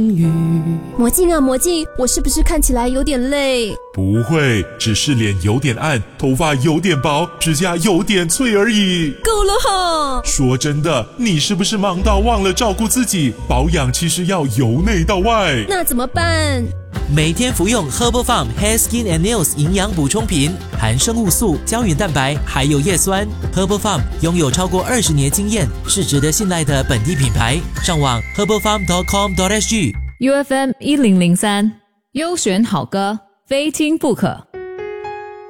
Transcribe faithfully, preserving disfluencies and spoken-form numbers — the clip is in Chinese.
魔镜啊魔镜，我是不是看起来有点累？ 不会，只是脸有点暗，头发有点薄，指甲有点脆而已。 够了哈！ 说真的，你是不是忙到忘了照顾自己？保养其实要由内到外。 那怎么办？ 每天服用 Herbal Farm Hair Skin and Nails 营养补充品，含生物素、胶原蛋白，还有叶酸。Herbal Farm 拥有超过二十年经验，是值得信赖的本地品牌。上网 herbal farm dot com dot s g。 U F M 一零零三，优选好歌，非听不可。